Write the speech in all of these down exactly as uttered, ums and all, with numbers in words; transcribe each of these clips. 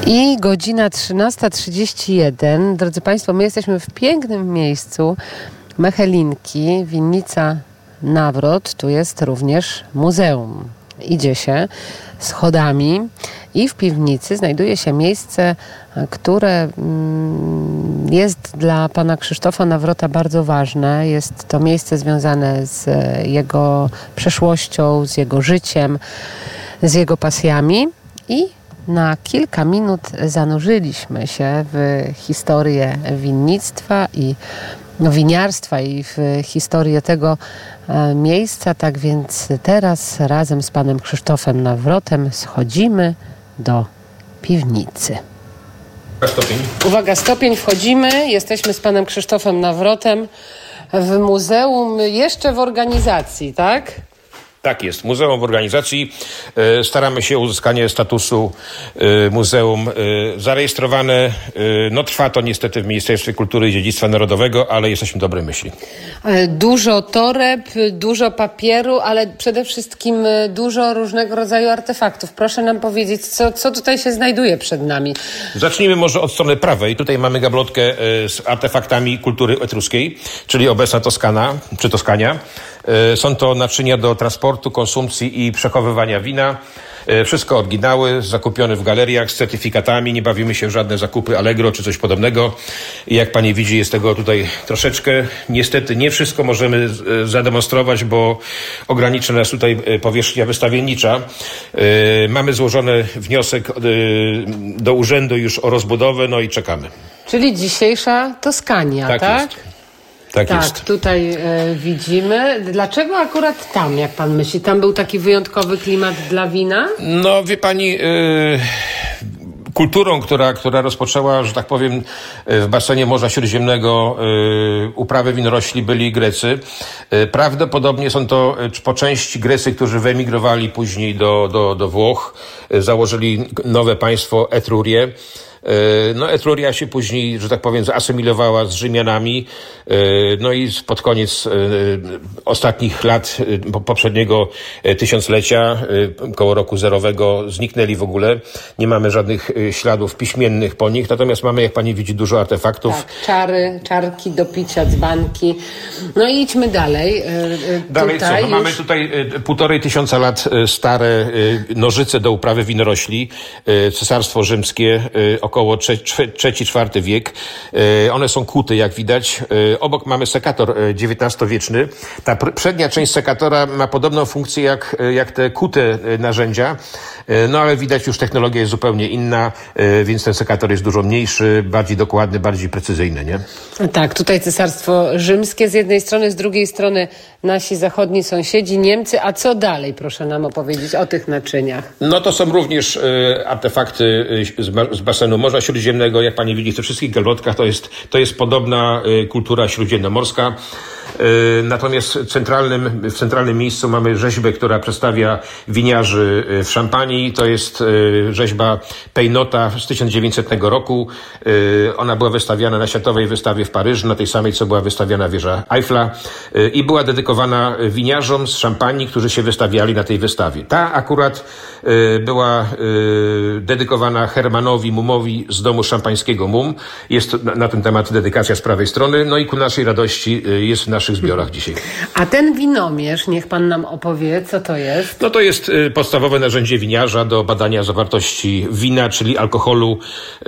I godzina trzynasta trzydzieści jeden. Drodzy Państwo, my jesteśmy w pięknym miejscu Mechelinki, winnica Nawrot. Tu jest również muzeum. Idzie się schodami i w piwnicy znajduje się miejsce, które jest dla pana Krzysztofa Nawrota bardzo ważne. Jest to miejsce związane z jego przeszłością, z jego życiem, z jego pasjami i na kilka minut zanurzyliśmy się w historię winnictwa i winiarstwa i w historię tego e, miejsca. Tak więc teraz razem z panem Krzysztofem Nawrotem schodzimy do piwnicy. Stopień. Uwaga, stopień, wchodzimy. Jesteśmy z panem Krzysztofem Nawrotem w muzeum, jeszcze w organizacji, tak? Tak jest, muzeum w organizacji. Staramy się o uzyskanie statusu muzeum zarejestrowane. No trwa to niestety w Ministerstwie Kultury i Dziedzictwa Narodowego, ale jesteśmy dobrej myśli. Dużo toreb, dużo papieru, ale przede wszystkim dużo różnego rodzaju artefaktów. Proszę nam powiedzieć, co, co tutaj się znajduje przed nami. Zacznijmy może od strony prawej. Tutaj mamy gablotkę z artefaktami kultury etruskiej, czyli obecna Toskana, czy Toskania. Są to naczynia do transportu, konsumpcji i przechowywania wina. Wszystko oryginały, zakupione w galeriach z certyfikatami. Nie bawimy się w żadne zakupy Allegro czy coś podobnego. I jak pani widzi, jest tego tutaj troszeczkę. Niestety nie wszystko możemy zademonstrować, bo ogranicza nas tutaj powierzchnia wystawiennicza. Mamy złożony wniosek do urzędu już o rozbudowę, no i czekamy. Czyli dzisiejsza Toskania, tak? Tak jest. Tak, tak jest. Tutaj e, widzimy. Dlaczego akurat tam, jak pan myśli? Tam był taki wyjątkowy klimat dla wina? No, wie pani, yy, kulturą, która, która rozpoczęła, że tak powiem, w basenie Morza Śródziemnego yy, uprawę winorośli byli Grecy. Yy, prawdopodobnie są to yy, po części Grecy, którzy wyemigrowali później do, do, do Włoch, yy, założyli nowe państwo Etrurię. No Etruria się później, że tak powiem, zasymilowała z Rzymianami. No i pod koniec ostatnich lat poprzedniego tysiąclecia, koło roku zerowego, zniknęli w ogóle. Nie mamy żadnych śladów piśmiennych po nich, natomiast mamy, jak pani widzi, dużo artefaktów. Tak, czary, czarki do picia, dzbanki. No i idźmy dalej. Dalej tutaj co? No, mamy tutaj półtorej tysiąca lat stare nożyce do uprawy winorośli. Cesarstwo rzymskie, około trzeci czwarty wiek. One są kute, jak widać. Obok mamy sekator dziewiętnastowieczny. Ta przednia część sekatora ma podobną funkcję jak, jak te kute narzędzia, no ale widać już technologia jest zupełnie inna, więc ten sekator jest dużo mniejszy, bardziej dokładny, bardziej precyzyjny, nie? Tak, tutaj Cesarstwo Rzymskie z jednej strony, z drugiej strony nasi zachodni sąsiedzi, Niemcy. A co dalej, proszę nam opowiedzieć o tych naczyniach? No to są również y, artefakty y, z, z basenu Morza Śródziemnego. Jak pani widzi, w tych wszystkich galbotkach to jest, to jest podobna y, kultura śródziemnomorska. Y, natomiast centralnym, w centralnym miejscu mamy rzeźbę, która przedstawia winiarzy w Szampanii. To jest y, rzeźba Pejnota z tysiąc dziewięćsetnego roku. Y, ona była wystawiana na Światowej Wystawie w Paryżu, na tej samej, co była wystawiana wieża Eiffla. Y, I była dedykowana winiarzom z Szampanii, którzy się wystawiali na tej wystawie. Ta akurat y, była y, dedykowana Hermanowi Mumowi z domu szampańskiego Mum. Jest na, na ten temat dedykacja z prawej strony. No i ku naszej radości y, jest w naszych zbiorach dzisiaj. A ten winomierz, niech pan nam opowie, co to jest? No to jest y, podstawowe narzędzie winiarza do badania zawartości wina, czyli alkoholu, y,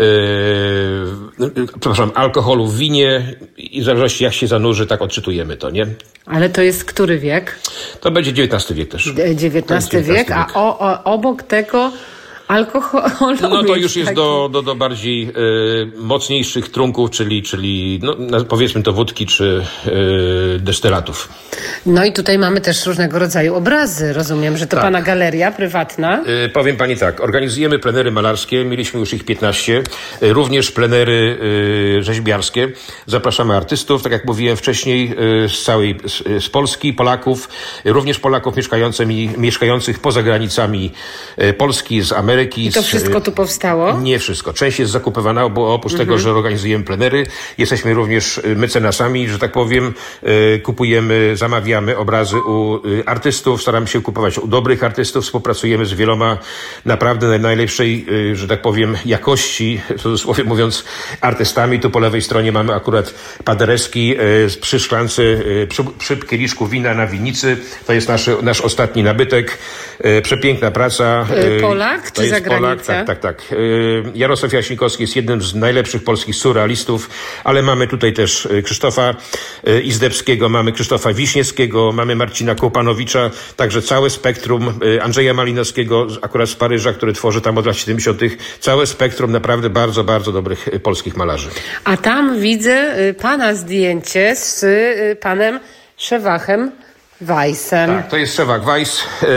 y, przepraszam, alkoholu w winie i w zależności jak się zanurzy, tak odczytujemy to, nie? Ale to jest który wiek? To będzie dziewiętnasty wiek też. dziewiętnasty wiek, a o, o, obok tego alkoholu. No to już jest do, do, do bardziej y, mocniejszych trunków, czyli, czyli no, powiedzmy to wódki czy y, destylatów. No i tutaj mamy też różnego rodzaju obrazy. Rozumiem, że to tak. Pana galeria prywatna. Y, powiem pani tak, organizujemy plenery malarskie, mieliśmy już ich piętnaście, y, również plenery y, rzeźbiarskie. Zapraszamy artystów, tak jak mówiłem wcześniej, y, z całej, z, z Polski, Polaków, y, również Polaków mieszkających, mieszkających poza granicami y, Polski, z Ameryki, Ameryki. I to wszystko tu powstało? Nie wszystko. Część jest zakupywana, bo oprócz mhm. tego, że organizujemy plenery, jesteśmy również mecenasami, że tak powiem, kupujemy, zamawiamy obrazy u artystów, staramy się kupować u dobrych artystów, współpracujemy z wieloma naprawdę najlepszej, że tak powiem, jakości, w cudzysłowie mówiąc, artystami. Tu po lewej stronie mamy akurat Paderewski przy szklance, przy, przy kieliszku wina na winnicy. To jest nasz, nasz ostatni nabytek. Przepiękna praca. Polak to czy jest zagranica? Polak, tak, tak, tak. Jarosław Jaśnikowski jest jednym z najlepszych polskich surrealistów, ale mamy tutaj też Krzysztofa Izdebskiego, mamy Krzysztofa Wiśniewskiego, mamy Marcina Kołpanowicza, także całe spektrum Andrzeja Malinowskiego, akurat z Paryża, który tworzy tam od lat siedemdziesiątych. Całe spektrum naprawdę bardzo, bardzo dobrych polskich malarzy. A tam widzę pana zdjęcie z panem Szewachem Weissem. Tak, to jest Szewak Weiss, e,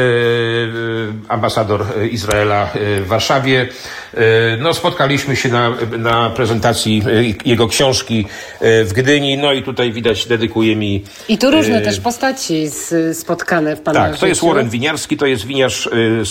ambasador Izraela w Warszawie. E, no, spotkaliśmy się na, na prezentacji jego książki w Gdyni, no i tutaj widać, dedykuje mi... I tu różne e, też postaci z, spotkane w pana Tak, życiu. to jest Warren Winiarski, to jest winiarz z,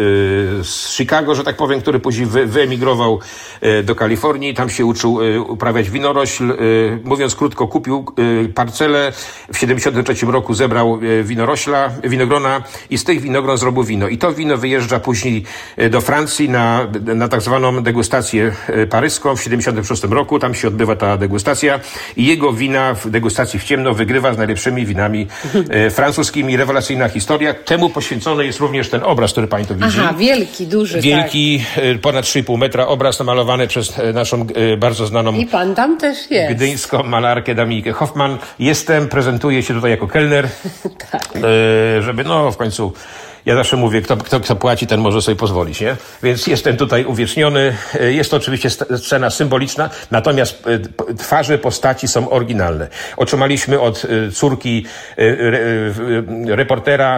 z Chicago, że tak powiem, który później wy, wyemigrował do Kalifornii, tam się uczył uprawiać winorośl. Mówiąc krótko, kupił parcelę, w siedemdziesiątym trzecim roku zebrał winorośla, winogrona i z tych winogron zrobił wino. I to wino wyjeżdża później do Francji na, na tak zwaną degustację paryską w siedemdziesiątym szóstym roku. Tam się odbywa ta degustacja i jego wina w degustacji w ciemno wygrywa z najlepszymi winami e, francuskimi. Rewelacyjna historia. Temu poświęcony jest również ten obraz, który pani tu widzi. Aha, wielki, duży. Wielki, tak. Ponad trzy i pół metra obraz namalowany przez naszą e, bardzo znaną I pan tam też jest. gdyńską malarkę Dominikę Hoffman. Jestem, prezentuję się tutaj jako kelner. Tak. E, żeby no w końcu, ja zawsze mówię, kto, kto, kto płaci, ten może sobie pozwolić, nie? Więc jestem tutaj uwieczniony. E, jest to oczywiście scena symboliczna, natomiast e, twarze postaci są oryginalne. Otrzymaliśmy od e, córki e, re, e, reportera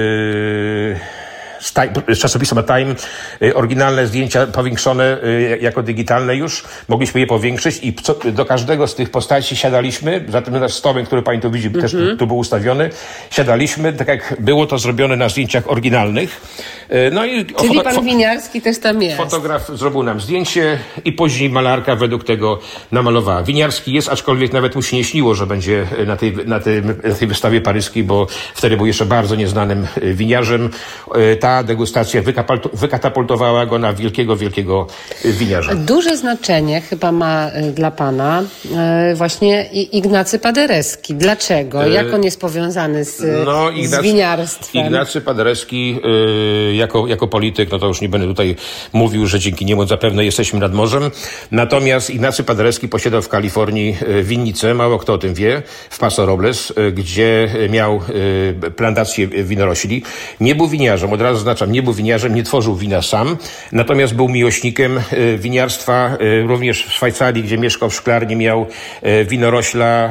e, z, z czasopisma Time oryginalne zdjęcia powiększone jako digitalne już. Mogliśmy je powiększyć i co, do każdego z tych postaci siadaliśmy, za tym nasz stołek, który pani tu widzi, mm-hmm. też tu, tu był ustawiony. Siadaliśmy, tak jak było to zrobione na zdjęciach oryginalnych. No i Czyli pan Winiarski też tam jest. Fotograf zrobił nam zdjęcie i później malarka według tego namalowała. Winiarski jest, aczkolwiek nawet mu się nie śniło, że będzie na tej, na tej, na tej wystawie paryskiej, bo wtedy był jeszcze bardzo nieznanym winiarzem. Ta degustacja wykatapultowała go na wielkiego, wielkiego winiarza. Duże znaczenie chyba ma dla pana właśnie Ignacy Paderewski. Dlaczego? Jak on jest powiązany z, no, Ignacy, z winiarstwem? Ignacy Paderewski jako, jako polityk, no to już nie będę tutaj mówił, że dzięki niemu zapewne jesteśmy nad morzem. Natomiast Ignacy Paderewski posiadał w Kalifornii winnicę, mało kto o tym wie, w Paso Robles, gdzie miał plantację winorośli. Nie był winiarzem, od razu zaznaczam, nie był winiarzem, nie tworzył wina sam, natomiast był miłośnikiem winiarstwa, również w Szwajcarii, gdzie mieszkał w szklarni, miał winorośla,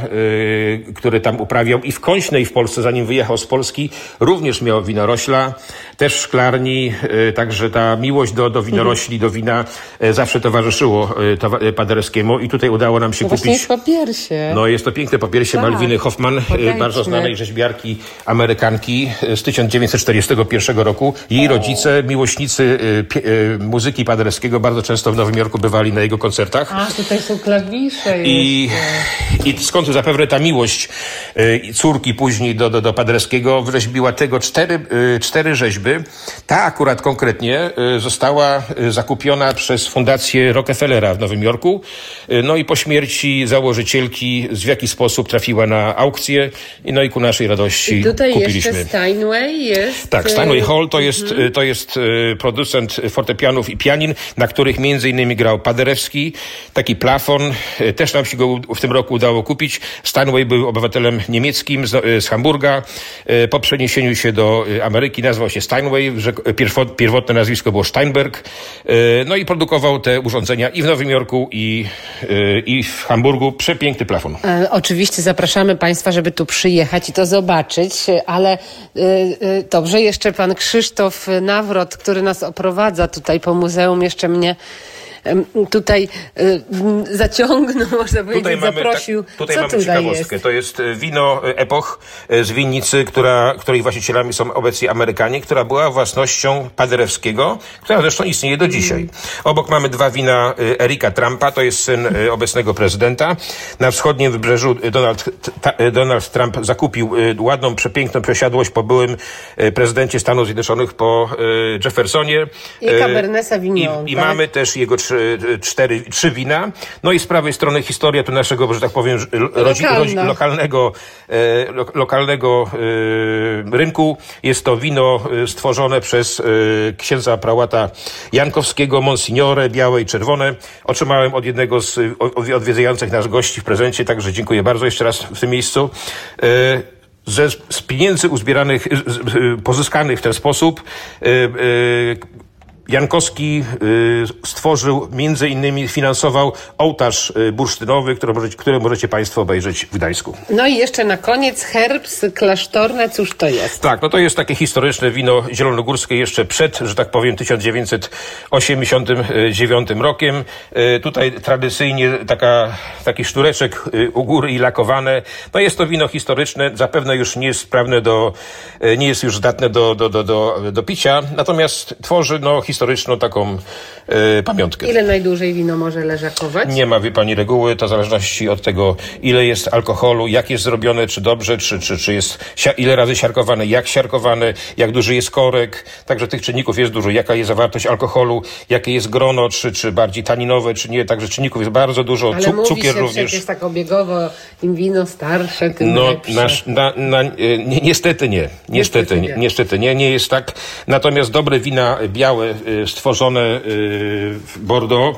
który tam uprawiał i w Końśnej w Polsce, zanim wyjechał z Polski, również miał winorośla, też w szklarni, także ta miłość do, do winorośli, do wina zawsze towarzyszyło Paderewskiemu i tutaj udało nam się no kupić... jest popiersie. No jest to piękne popiersie tak. Malwiny Hoffman, Podejdźmy. bardzo znanej rzeźbiarki Amerykanki z tysiąc dziewięćset czterdziestego pierwszego roku. Jej rodzice, miłośnicy y, y, muzyki Paderewskiego, bardzo często w Nowym Jorku bywali na jego koncertach. A, tutaj są klawisze I, I skąd zapewne ta miłość y, córki później do, do, do Paderewskiego wrzeźbiła tego cztery, y, cztery rzeźby. Ta akurat konkretnie y, została y, zakupiona przez Fundację Rockefellera w Nowym Jorku. Y, no i po śmierci założycielki w jakiś sposób trafiła na aukcję. No i ku naszej radości I tutaj kupiliśmy. jeszcze Steinway jest... Tak, Steinway Hall to jest, mm-hmm. to jest producent fortepianów i pianin, na których między innymi grał Paderewski. Taki plafon, też nam się go w tym roku udało kupić. Steinway był obywatelem niemieckim z, z Hamburga. Po przeniesieniu się do Ameryki nazwał się Steinway, że pierwotne nazwisko było Steinberg. No i produkował te urządzenia i w Nowym Jorku, i, i w Hamburgu. Przepiękny plafon. E, oczywiście zapraszamy państwa, żeby tu przyjechać i to zobaczyć, ale e, e, dobrze, jeszcze pan Krzysztof Nawrot, który nas oprowadza tutaj po muzeum, jeszcze mnie tutaj y, zaciągnął, można powiedzieć, tutaj mamy, zaprosił. Tak, tutaj Co mamy tutaj ciekawostkę. jest? To jest wino Epoch z winnicy, która, której właścicielami są obecnie Amerykanie, która była własnością Paderewskiego, która zresztą istnieje do dzisiaj. Mm. Obok mamy dwa wina Erika Trumpa, to jest syn obecnego prezydenta. Na wschodnim wybrzeżu Donald, Donald Trump zakupił ładną, przepiękną posiadłość po byłym prezydencie Stanów Zjednoczonych, po Jeffersonie. I Cabernet Sauvignon. I, i tak? mamy też jego trzy, cztery, trzy wina. No i z prawej strony historia tu naszego, że tak powiem, rodzi, rodzi, lokalnego, e, lo, lokalnego e, rynku. Jest to wino stworzone przez e, księdza prałata Jankowskiego, Monsignore, białe i czerwone. Otrzymałem od jednego z o, odwiedzających nas gości w prezencie, także dziękuję bardzo jeszcze raz w tym miejscu. E, Ze, z pieniędzy uzbieranych, z, z, pozyskanych w ten sposób e, e, Jankowski y, stworzył, między innymi finansował ołtarz y, bursztynowy, który możecie, który możecie Państwo obejrzeć w Gdańsku. No i jeszcze na koniec herbs klasztorne, cóż to jest? Tak, no to jest takie historyczne wino zielonogórskie jeszcze przed, że tak powiem, tysiąc dziewięćset osiemdziesiątym dziewiątym rokiem. Y, tutaj tradycyjnie taka, taki sztureczek y, u góry i lakowane. No jest to wino historyczne, zapewne już nie jest sprawne do, y, nie jest już zdatne do, do, do, do, do picia, natomiast tworzy, no, historyczną taką e, pamiątkę. Ile najdłużej wino może leżakować? Nie ma, wie pani, reguły. To w zależności od tego, ile jest alkoholu, jak jest zrobione, czy dobrze, czy, czy, czy jest ile razy siarkowane, jak siarkowane, jak duży jest korek. Także tych czynników jest dużo. Jaka jest zawartość alkoholu, jakie jest grono, czy, czy bardziej taninowe, czy nie. Także czynników jest bardzo dużo. Ale Cu- mówi cukier się również. przecież tak obiegowo, im wino starsze, tym No, lepsze. nasz, na, na, ni, niestety nie. Niestety, niestety nie. Niestety nie. Nie jest tak. Natomiast dobre wina białe, stworzone w Bordeaux,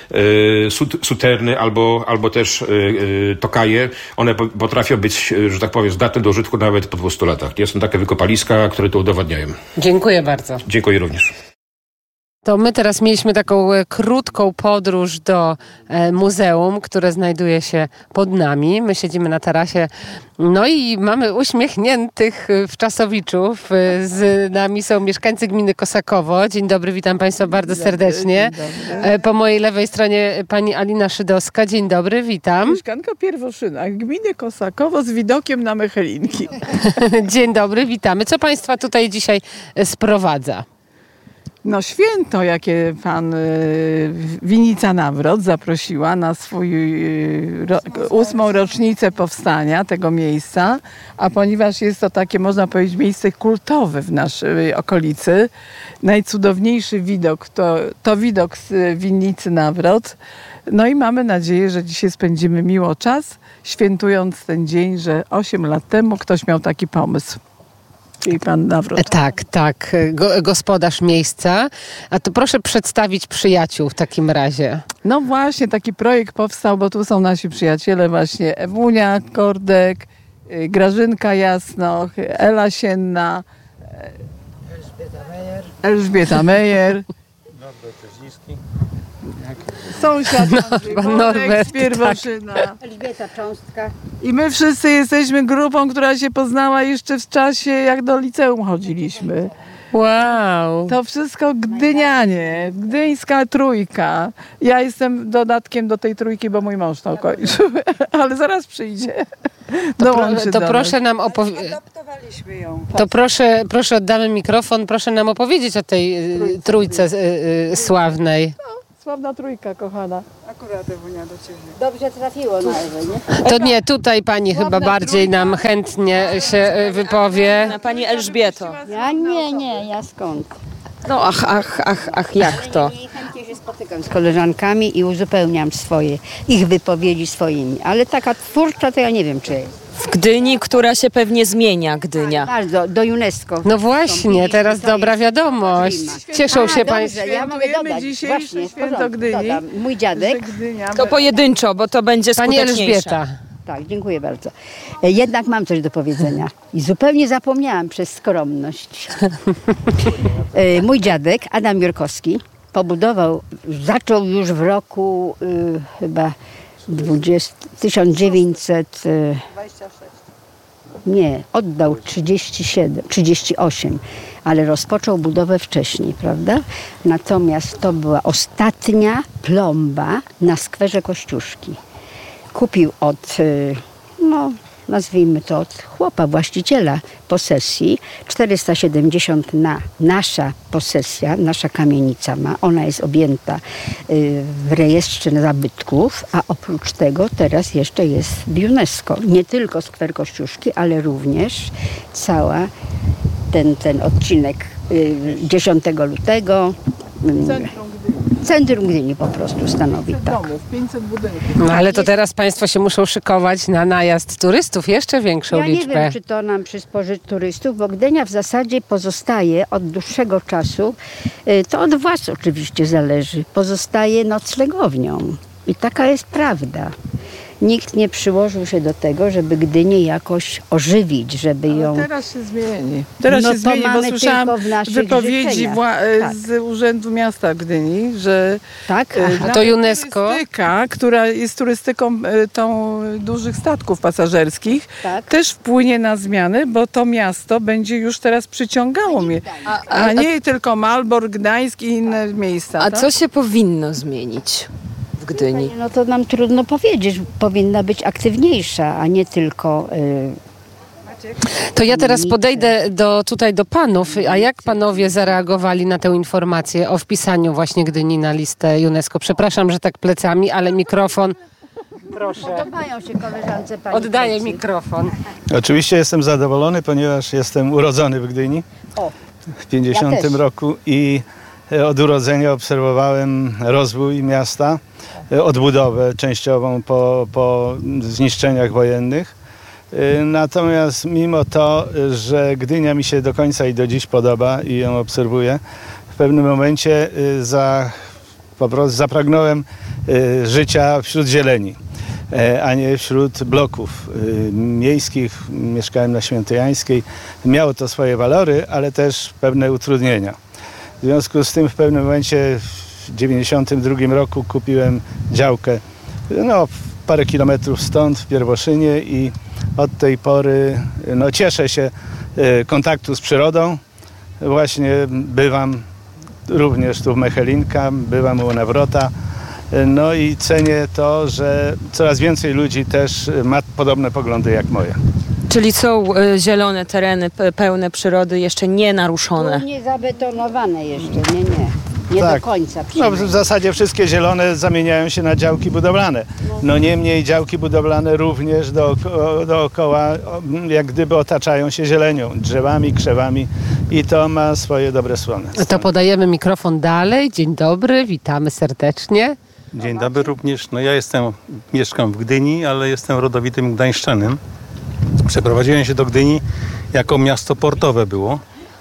suterny albo, albo też tokaje, one potrafią być, że tak powiem, zdatne do użytku nawet po dwustu latach. Są takie wykopaliska, które to udowadniają. Dziękuję bardzo. Dziękuję również. To my teraz mieliśmy taką e, krótką podróż do e, muzeum, które znajduje się pod nami. My siedzimy na tarasie, no i mamy uśmiechniętych e, wczasowiczów. E, z nami są mieszkańcy gminy Kosakowo. Dzień dobry, witam Państwa bardzo Dzień serdecznie. Dzień dobry. E, po mojej lewej stronie pani Alina Szydowska. Dzień dobry, witam. Mieszkanka Pierwoszyna, gminy Kosakowo z widokiem na Mechelinki. Dzień dobry, witamy. Co Państwa tutaj dzisiaj e, sprowadza? No święto, jakie pan y, Winica Nawrot zaprosiła na swój y, ro, ósmą rocznicę powstania tego miejsca, a ponieważ jest to takie, można powiedzieć, miejsce kultowe w naszej okolicy, najcudowniejszy widok to, to widok z Winnicy Nawrot. No i mamy nadzieję, że dzisiaj spędzimy miło czas, świętując ten dzień, że osiem lat temu ktoś miał taki pomysł. Czyli pan Nawrot. Tak, tak. Go, gospodarz miejsca. A to proszę przedstawić przyjaciół w takim razie. No właśnie, taki projekt powstał, bo tu są nasi przyjaciele właśnie Ewunia Kordek, Grażynka Jasnoch, Ela Sienna, Elżbieta Mejer, Elżbieta Mejer. Norbert Czeźliński. Sąsiad Pan Norbert, z Pierwoszyna. Tak. Elżbieta Cząstka. I my wszyscy jesteśmy grupą, która się poznała jeszcze w czasie, jak do liceum chodziliśmy. Wow. To wszystko Gdynianie, gdyńska trójka. Ja jestem dodatkiem do tej trójki, bo mój mąż to kończył, ale zaraz przyjdzie. To, pro, to proszę nam opowiedzieć. Adoptowaliśmy ją. To proszę, proszę oddamy mikrofon, proszę nam opowiedzieć o tej y, trójce y, y, sławnej. Sławna trójka, kochana. Akurat Ewunia do ciebie. Dobrze trafiło na Ewę, nie? To nie, tutaj pani chyba bardziej nam chętnie się y, wypowie. Pani Elżbieto. Ja nie, nie, ja skąd? No ach, ach, ach, ach, jak to? I chętnie się spotykam z koleżankami i uzupełniam swoje, ich wypowiedzi swoimi. Ale taka twórcza to ja nie wiem, czy jest. W Gdyni, która się pewnie zmienia, Gdynia. Bardzo, do UNESCO. No właśnie, teraz dobra wiadomość. Cieszą się państwo. Dobrze, ja mogę Świętujemy dodać. dzisiejsze Właśnie, w święto porządku, Gdyni. dodam. Mój dziadek. Gdynia, To pojedynczo, bo to będzie Pani skuteczniejsze. Elżbieta. Tak, dziękuję bardzo. E, Jednak mam coś do powiedzenia. I zupełnie zapomniałam przez skromność. E, Mój dziadek, Adam Jurkowski, pobudował, zaczął już w roku y, chyba dwudziestym, tysiąc dziewięćset... Y, nie, oddał trzydzieści siedem, trzydzieści osiem, ale rozpoczął budowę wcześniej, prawda? Natomiast to była ostatnia plomba na skwerze Kościuszki. Kupił od, no nazwijmy to od chłopa, właściciela posesji, czterysta siedemdziesiąt na nasza posesja, nasza kamienica ma, ona jest objęta w rejestrze zabytków, a oprócz tego teraz jeszcze jest w UNESCO. Nie tylko skwer Kościuszki, ale również cała ten, ten odcinek dziesiątego lutego. Centrum Centrum Gdyni po prostu stanowi, tak. domów, pięćset budynków. No ale to teraz Państwo się muszą szykować na najazd turystów, jeszcze większą Ja nie liczbę. wiem, czy to nam przysporzy turystów, bo Gdynia w zasadzie pozostaje od dłuższego czasu, y, to od władz oczywiście zależy, pozostaje noclegownią. I taka jest prawda. Nikt nie przyłożył się do tego, żeby Gdynię jakoś ożywić, żeby ją... Ale teraz się zmieni. Teraz No się to zmieni, bo mamy słyszałam tylko w naszych wypowiedzi życzeniach. wła- Tak. z Urzędu Miasta Gdyni, że Tak? e, Aha. nawet To UNESCO? turystyka, która jest turystyką e, tą dużych statków pasażerskich, Tak. też wpłynie na zmiany, bo to miasto będzie już teraz przyciągało mnie, a, a- nie tylko Malbork, Gdańsk i inne miejsca. A tak? co się powinno zmienić w Gdyni? No to nam trudno powiedzieć. Powinna być aktywniejsza, a nie tylko... Y, To ja teraz podejdę do, tutaj do panów. A jak panowie zareagowali na tę informację o wpisaniu właśnie Gdyni na listę UNESCO? Przepraszam, że tak plecami, ale mikrofon... Proszę. Podobają się koleżance pani Oddaję plecy. mikrofon. Oczywiście jestem zadowolony, ponieważ jestem urodzony w Gdyni O, w pięćdziesiątym ja też. roku i od urodzenia obserwowałem rozwój miasta, odbudowę częściową po, po zniszczeniach wojennych. Natomiast mimo to, że Gdynia mi się do końca i do dziś podoba i ją obserwuję, w pewnym momencie za, po prostu zapragnąłem życia wśród zieleni, a nie wśród bloków miejskich. Mieszkałem na Świętojańskiej. Miało to swoje walory, ale też pewne utrudnienia. W związku z tym w pewnym momencie w dziewięćdziesiątym drugim roku kupiłem działkę no, parę kilometrów stąd w Pierwoszynie i od tej pory no, cieszę się e, kontaktu z przyrodą. Właśnie bywam również tu w Mechelinka, bywam u Nawrota. E, no i cenię to, że coraz więcej ludzi też ma podobne poglądy jak moje. Czyli są y, zielone tereny pe- pełne przyrody, jeszcze nie naruszone. tu nie zabetonowane jeszcze, nie, nie. Nie Tak. do końca No, przynajmniej. w zasadzie wszystkie zielone zamieniają się na działki budowlane. No niemniej działki budowlane również dooko- dookoła o, jak gdyby otaczają się zielenią, drzewami, krzewami i to ma swoje dobre strony. To podajemy mikrofon dalej. Dzień dobry, witamy serdecznie. Dzień dobry również. No ja jestem, mieszkam w Gdyni, ale jestem rodowitym gdańszczanem. Przeprowadziłem się do Gdyni jako miasto portowe było.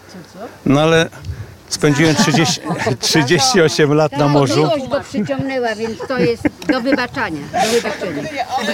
No ale spędziłem trzydzieści, trzydzieści osiem lat na morzu. Miłość go przyciągnęła, więc to jest do wybaczania. Do wybaczenia.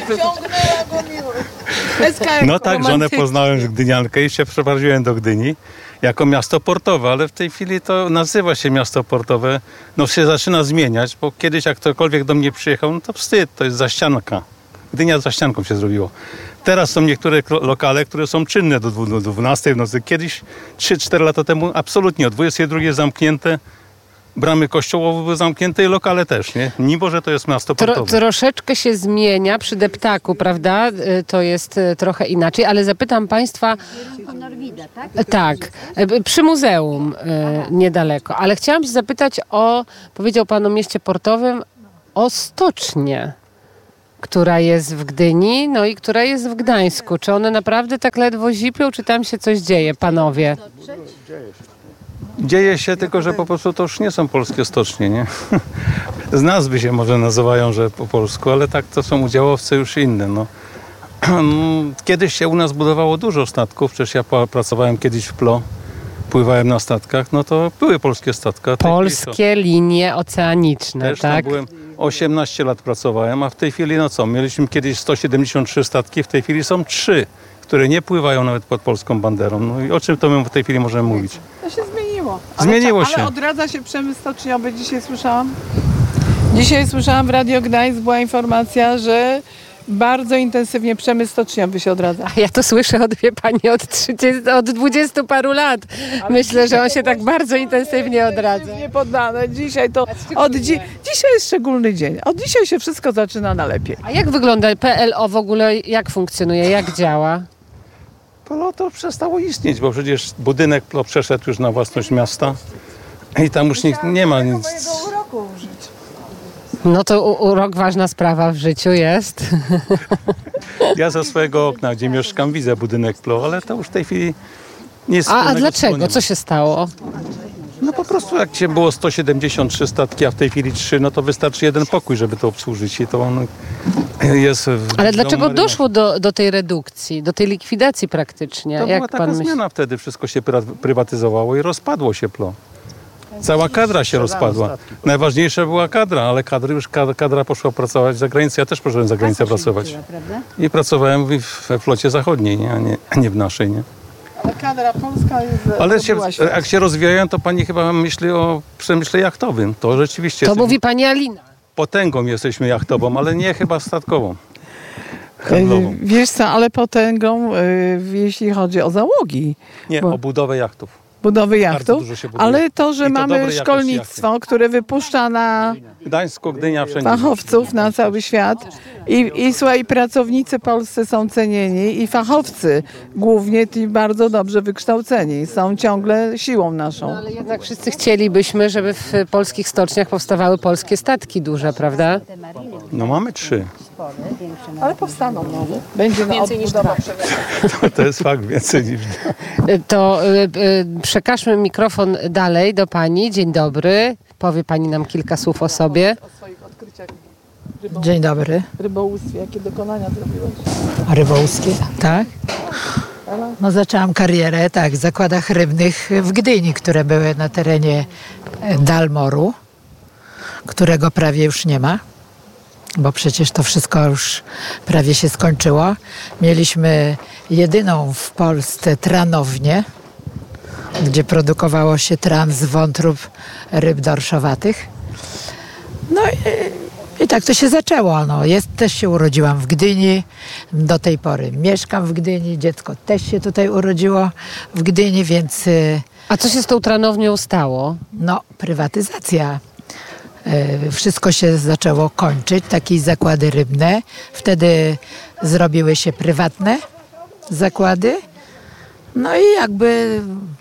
No tak, żonę poznałem z Gdyniankę i się przeprowadziłem do Gdyni jako miasto portowe, ale w tej chwili to nazywa się miasto portowe. No się zaczyna zmieniać, bo kiedyś jak ktokolwiek do mnie przyjechał, no to wstyd, to jest zaścianka. Gdynia za ścianką się zrobiło. Teraz są niektóre klo- lokale, które są czynne do dwu- do dwunastej w nocy. Kiedyś, trzy cztery lata temu, absolutnie o dwudziestej drugiej zamknięte. Bramy kościołowe były zamknięte i lokale też, nie? Mimo, że to jest miasto Tro, portowe. troszeczkę się zmienia przy deptaku, prawda? Y, To jest y, trochę inaczej, ale zapytam Państwa... Norwida, tak? Tak, y, przy muzeum y, niedaleko, ale chciałam się zapytać o, powiedział Pan o mieście portowym, o stocznię, która jest w Gdyni, no i która jest w Gdańsku. Czy one naprawdę tak ledwo zipią, czy tam się coś dzieje, panowie? Dzieje się tylko, że po prostu to już nie są polskie stocznie, nie? Z nazwy się może nazywają, że po polsku, ale tak to są udziałowce już inne, no. Kiedyś się u nas budowało dużo statków, przecież ja pa- pracowałem kiedyś w P L O, pływałem na statkach, no to były polskie statka. W tej chwili to- Polskie linie oceaniczne, Też tam tak? byłem, osiemnaście lat pracowałem, a w tej chwili no co, mieliśmy kiedyś sto siedemdziesiąt trzy statki, w tej chwili są trzy, które nie pływają nawet pod polską banderą. No i o czym to my w tej chwili możemy mówić? To się zmieniło. Ale Zmieniło co, się. Ale odradza się przemysł stoczniowy, dzisiaj słyszałam. Dzisiaj słyszałam w Radio Gdańsk, była informacja, że Bardzo intensywnie przemysł stoczniowy się odradza. A ja to słyszę od, wie pani, od, trzydziestu, od dwudziestu paru lat. Myślę, że on się tak bardzo intensywnie odradza. Nie poddane. Dzisiaj to od dzi- dzisiaj jest szczególny dzień. Od dzisiaj się wszystko zaczyna na lepiej. A jak wygląda P L O w ogóle? Jak funkcjonuje? Jak działa? No to przestało istnieć, bo przecież budynek P L O przeszedł już na własność miasta i tam już nikt, nie ma nic. No to u- urok ważna sprawa w życiu jest. Ja ze swojego okna, gdzie mieszkam, widzę budynek P L O, ale to już w tej chwili nie jest. A, a wspólnego dlaczego? wspólnego. Co się stało? No po prostu jak cię było sto siedemdziesiąt trzy statki, a w tej chwili trzy, no to wystarczy jeden pokój, żeby to obsłużyć i to on jest w Ale dlaczego domu marynarza. doszło do, do tej redukcji, do tej likwidacji praktycznie? To Jak była taka pan myśli? zmiana wtedy, wszystko się prywa- prywatyzowało i rozpadło się P L O. Cała kadra się rozpadła. Najważniejsza była kadra, ale kadry już kadra, kadra poszła pracować za granicę. Ja też poszedłem za granicę pracować. I pracowałem w- we flocie zachodniej, nie? A, nie, a nie w naszej. Nie? Ale kadra polska jest... Ale się, jak się rozwijają, to pani chyba myśli o przemyśle jachtowym. To rzeczywiście To jesteśmy mówi pani Alina. potęgą jesteśmy jachtową, ale nie chyba statkową. Handlową. Wiesz co, ale potęgą, y, jeśli chodzi o załogi. Nie, bo- o budowę jachtów. Budowy Bardzo jachtów, dużo się buduje. ale to, że I to mamy dobrej jakości szkolnictwo, które wypuszcza na Gdańsko, Gdynia, wszędzie. fachowców na cały świat i, i słuchaj, pracownicy polscy są cenieni i fachowcy głównie ci bardzo dobrze wykształceni są ciągle siłą naszą. Ale jednak wszyscy chcielibyśmy, żeby w polskich stoczniach powstawały polskie statki duże, prawda? No mamy trzy. Ale powstaną nowe. Będzie na odbudowa. To, to jest fakt, więcej niż... To y, y, przekażmy mikrofon dalej do pani. Dzień dobry. Powie pani nam kilka słów o sobie. O swoich odkryciach Dzień dobry. w rybołówstwie, jakie dokonania zrobiłeś? Rybowskie, tak? No zaczęłam karierę, tak, w zakładach rybnych w Gdyni, które były na terenie Dalmoru, którego prawie już nie ma, bo przecież to wszystko już prawie się skończyło. Mieliśmy jedyną w Polsce tranownię, gdzie produkowało się tran z wątrób ryb dorszowatych. No i, i tak to się zaczęło. No. Jest, też się urodziłam w Gdyni, do tej pory mieszkam w Gdyni, dziecko też się tutaj urodziło w Gdyni, więc y, A co się z tą tranownią stało? no, prywatyzacja. Y, Wszystko się zaczęło kończyć, takie zakłady rybne. Wtedy zrobiły się prywatne zakłady. No i jakby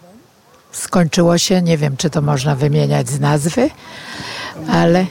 skończyło się, nie wiem, czy to można wymieniać z nazwy, ale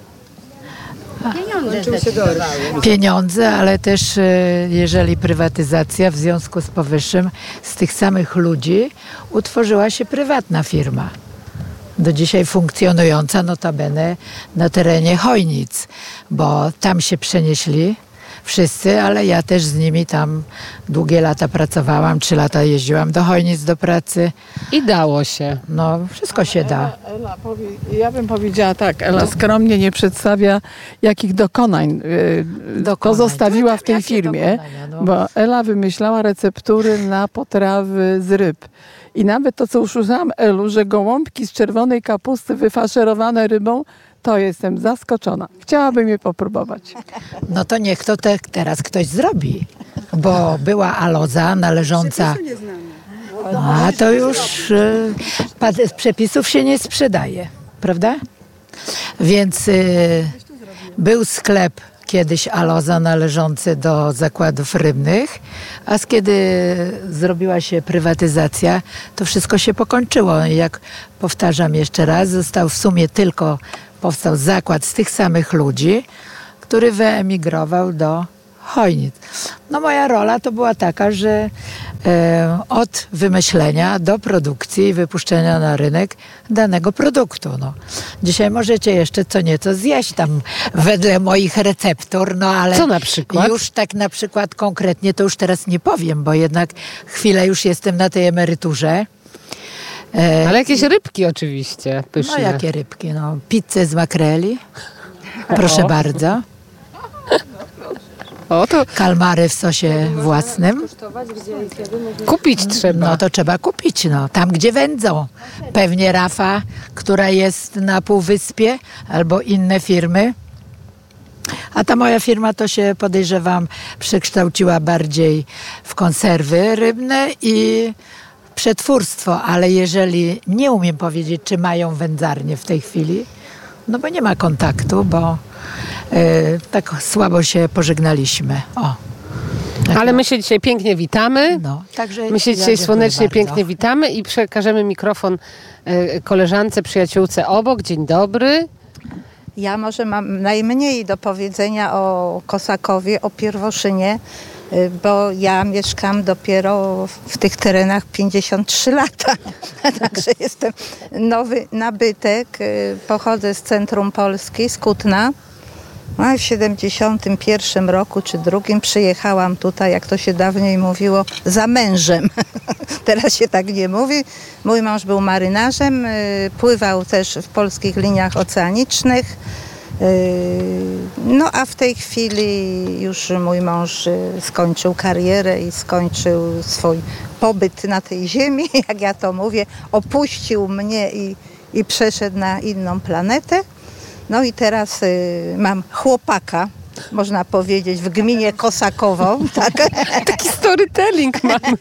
pieniądze, ale też e, jeżeli prywatyzacja, w związku z powyższym z tych samych ludzi utworzyła się prywatna firma. Do dzisiaj funkcjonująca notabene na terenie Chojnic, bo tam się przenieśli wszyscy, ale ja też z nimi tam długie lata pracowałam, trzy lata jeździłam do Chojnic do pracy. I dało się. No, wszystko się da. Ela powie, ja bym powiedziała tak, Ela skromnie nie przedstawia, jakich dokonań, y, Dokonań. pozostawiła w tej Jakie firmie, dokonania, no? bo Ela wymyślała receptury na potrawy z ryb. I nawet to, co usłyszałam, Elu, że gołąbki z czerwonej kapusty wyfaszerowane rybą, to jestem zaskoczona. Chciałabym je popróbować. No to niech to te, teraz ktoś zrobi, bo była aloza należąca... A to już y, pa- z przepisów się nie sprzedaje, prawda? Więc y, był sklep kiedyś aloza należący do zakładów rybnych, a z kiedy zrobiła się prywatyzacja, to wszystko się pokończyło. I jak powtarzam jeszcze raz, został w sumie tylko, powstał zakład z tych samych ludzi, który wyemigrował do Chojnic. No moja rola to była taka, że e, od wymyślenia do produkcji i wypuszczenia na rynek danego produktu. No. Dzisiaj możecie jeszcze co nieco zjeść tam wedle moich receptur, no ale Co na przykład? już tak na przykład konkretnie to już teraz nie powiem, bo jednak chwilę już jestem na tej emeryturze. E, Ale jakieś rybki oczywiście, pyszne. no jakie rybki? No, pizzę z makreli. Proszę bardzo. O, to Kalmary w sosie własnym. kupić trzeba. No to trzeba kupić, no. Tam, gdzie wędzą. Pewnie Rafa, która jest na Półwyspie, albo inne firmy. A ta moja firma to się, podejrzewam, przekształciła bardziej w konserwy rybne i przetwórstwo, ale jeżeli nie umiem powiedzieć, czy mają wędzarnię w tej chwili, no bo nie ma kontaktu, bo y, tak słabo się pożegnaliśmy. O. Tak. Ale my się dzisiaj pięknie witamy. No, także my się ja dzisiaj słonecznie bardzo. pięknie witamy i przekażemy mikrofon y, koleżance, przyjaciółce obok. Dzień dobry. Ja może mam najmniej do powiedzenia o Kosakowie, o Pierwoszynie, bo ja mieszkam dopiero w tych terenach pięćdziesiąt trzy lata. Także jestem nowy nabytek. Pochodzę z centrum Polski, z Kutna. No, w siedemdziesiątym pierwszym roku czy drugim przyjechałam tutaj, jak to się dawniej mówiło, za mężem. Teraz się tak nie mówi. Mój mąż był marynarzem, pływał też w polskich liniach oceanicznych. No a w tej chwili już mój mąż skończył karierę i skończył swój pobyt na tej ziemi, jak ja to mówię. Opuścił mnie i, i przeszedł na inną planetę. No i teraz y, mam chłopaka, można powiedzieć, w gminie Kosakowo. Tak? Taki storytelling mamy.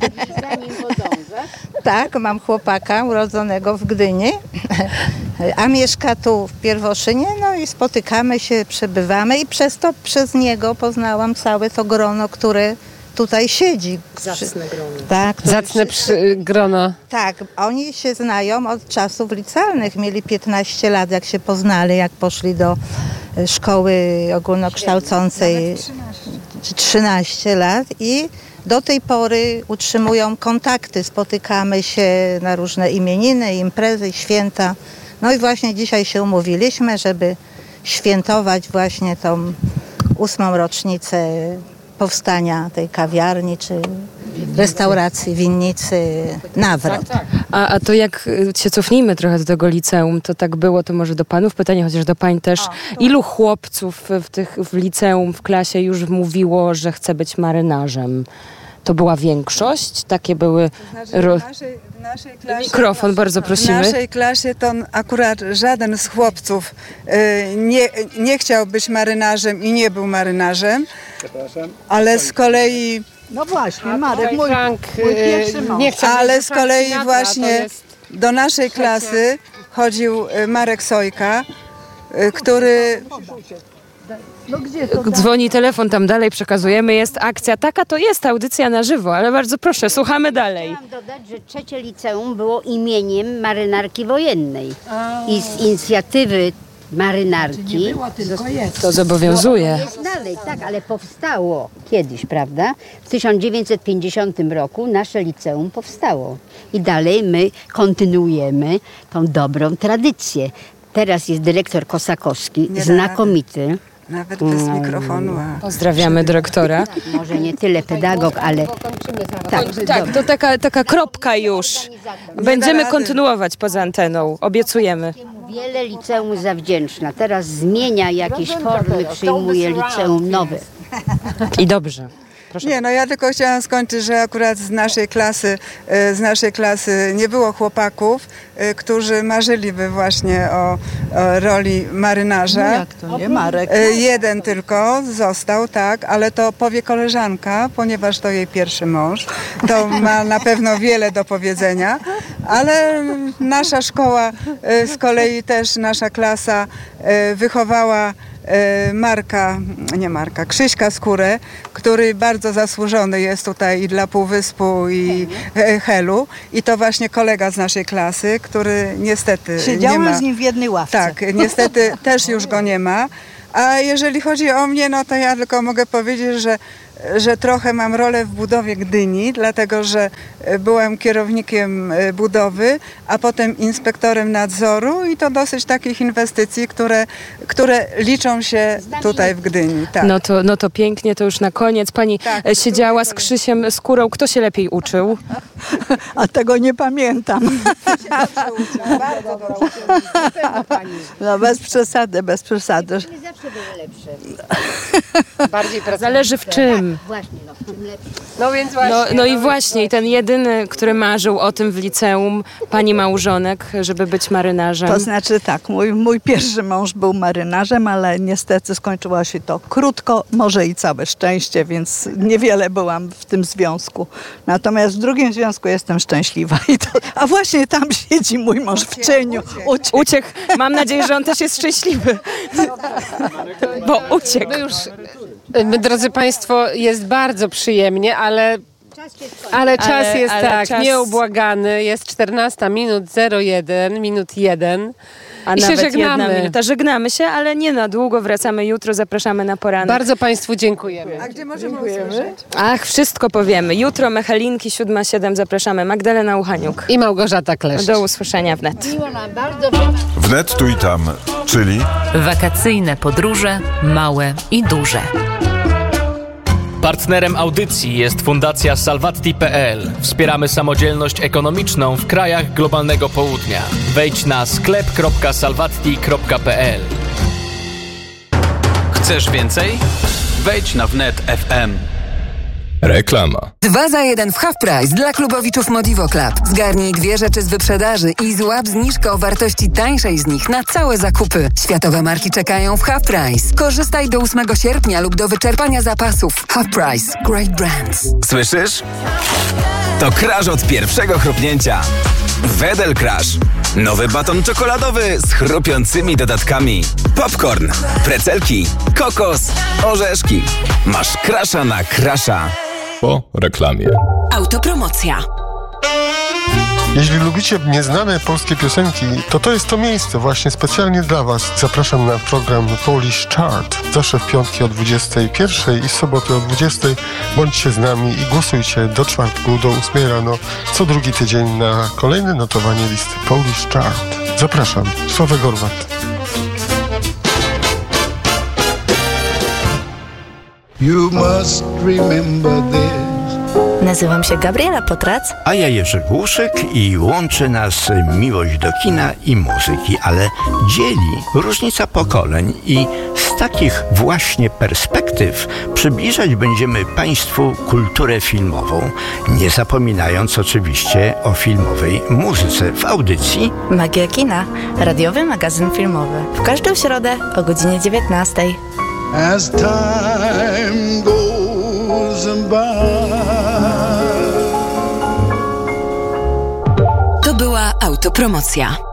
Tak, mam chłopaka urodzonego w Gdyni, a mieszka tu w Pierwoszynie, no i spotykamy się, przebywamy i przez to, przez niego poznałam całe to grono, które tutaj siedzi. Zacne grono. Tak, Zacne przy, grono. Tak, oni się znają od czasów licealnych. Mieli piętnaście lat, jak się poznali, jak poszli do szkoły ogólnokształcącej. trzynaście lat i do tej pory utrzymują kontakty. Spotykamy się na różne imieniny, imprezy, święta. No i właśnie dzisiaj się umówiliśmy, żeby świętować właśnie tą ósmą rocznicę powstania tej kawiarni, czy restauracji, winnicy Nawrot. A, a to jak się cofnijmy trochę do tego liceum, to tak było, to może do panów pytanie, chociaż do pań też. Ilu chłopców w, tych, w liceum, w klasie już mówiło, że chce być marynarzem? To była większość? Takie były... Znaczy, w naszej, w naszej klasie, Mikrofon, bardzo prosimy. W naszej klasie to akurat żaden z chłopców y, nie, nie chciał być marynarzem i nie był marynarzem, ale z kolei... No właśnie, Marek, mój, Frank, mój pierwszy mąż. nie chciał Ale być z kolei Sinatra, właśnie to jest do naszej klasy chodził y, Marek Sojka, y, który... Dzwoni telefon, tam dalej przekazujemy, jest akcja. Taka to jest audycja na żywo, ale bardzo proszę, słuchamy dalej. Chciałam dodać, że trzecie liceum było imieniem marynarki wojennej i z inicjatywy marynarki. Nie było, tylko jest. To zobowiązuje. Jest dalej, tak, ale powstało kiedyś, prawda? W tysiąc dziewięćset pięćdziesiątym roku nasze liceum powstało i dalej my kontynuujemy tą dobrą tradycję. Teraz jest dyrektor Kosakowski, Nie da znakomity. Nawet bez mikrofonu. A... Pozdrawiamy dyrektora. Może nie tyle pedagog, ale tak, Tak, to taka, taka kropka już. Będziemy kontynuować poza anteną, obiecujemy. wiele liceum zawdzięczna. Teraz zmienia jakieś formy, przyjmuje liceum nowe. I dobrze. Proszę. Nie, no ja tylko chciałam skończyć, że akurat z naszej klasy, z naszej klasy nie było chłopaków, którzy marzyliby właśnie o, o roli marynarza. No jak to nie, Marek? Jeden tylko został, tak, ale to powie koleżanka, ponieważ to jej pierwszy mąż. To ma na pewno wiele do powiedzenia, ale nasza szkoła, z kolei też nasza klasa wychowała Marka, nie Marka, Krzyśka Skórę, który bardzo zasłużony jest tutaj i dla Półwyspu i Helu. I to właśnie kolega z naszej klasy, który niestety Siedziałam nie ma. z nim w jednej ławce. Tak, niestety też już go nie ma. A jeżeli chodzi o mnie, no to ja tylko mogę powiedzieć, że że trochę mam rolę w budowie Gdyni, dlatego że byłem kierownikiem budowy, a potem inspektorem nadzoru i to dosyć takich inwestycji, które, które liczą się tutaj w Gdyni. Tak. No, to, no to pięknie, to już na koniec. Pani Tak, siedziała z Krzysiem Skórą. Kto się lepiej uczył? A tego nie pamiętam. Bardzo dobrze. No bez przesady, bez przesady. Nie zawsze były lepsze. Bardziej Zależy w czym. tym. Właśnie, no, w tym lepszym. No więc właśnie. No, no i właśnie, i ten jedyny, który marzył o tym w liceum, pani małżonek, żeby być marynarzem. To znaczy tak, mój, mój pierwszy mąż był marynarzem, ale niestety skończyło się to krótko, może i całe szczęście, więc niewiele byłam w tym związku. Natomiast w drugim związku jestem szczęśliwa. I to, a właśnie tam siedzi mój mąż w cieniu. Uciekł. Uciekł. Mam nadzieję, że on też jest szczęśliwy. Bo uciekł. My już, my, drodzy Państwo, jest bardzo przyjemnie, ale, ale czas Ale- jest ale tak, czas- nieubłagany. Jest czternasta minut zero jeden, minut jeden. A I się nawet jedna żegnamy. minuta. Żegnamy się, ale nie na długo. Wracamy jutro. Zapraszamy na poranek. Bardzo Państwu dziękujemy. A gdzie możemy usłyszeć? Ach, wszystko powiemy. Jutro Mechelinki, siódma siedem. Zapraszamy. Magdalena Uchaniuk. I Małgorzata Kleszcz. Do usłyszenia wnet. Miło nam bardzo. Wnet tu i tam, czyli Wakacyjne podróże, małe i duże. Partnerem audycji jest Fundacja Salvatti kropka p l. Wspieramy samodzielność ekonomiczną w krajach globalnego południa. Wejdź na sklep kropka salvatti kropka p l. Chcesz więcej? Wejdź na wnet kropka f m. reklama. Dwa za jeden w Half Price dla klubowiczów Modivo Club. Zgarnij dwie rzeczy z wyprzedaży i złap zniżkę o wartości tańszej z nich na całe zakupy. Światowe marki czekają w Half Price. Korzystaj do ósmego sierpnia lub do wyczerpania zapasów. Half Price. Great brands. Słyszysz? To crash od pierwszego chrupnięcia. Wedel Crash. Nowy baton czekoladowy z chrupiącymi dodatkami. Popcorn, precelki, kokos, orzeszki. Masz crasha na crasha. Po reklamie. Autopromocja. Jeśli lubicie nieznane polskie piosenki, to to jest to miejsce właśnie specjalnie dla Was. Zapraszam na program Polish Chart. Zawsze w piątki o dwudziestej pierwszej i soboty o dwudziestej. Bądźcie z nami i głosujcie do czwartku, do ósmej rano, co drugi tydzień na kolejne notowanie listy Polish Chart. Zapraszam. Sławek Gorwat. You must remember this. Nazywam się Gabriela Potrac. A ja Jerzy Głuszyk i łączy nas miłość do kina i muzyki, ale dzieli różnica pokoleń i z takich właśnie perspektyw przybliżać będziemy Państwu kulturę filmową, nie zapominając oczywiście o filmowej muzyce w audycji Magia Kina, radiowy magazyn filmowy. W każdą środę o godzinie dziewiętnastej. As time goes by. To była autopromocja.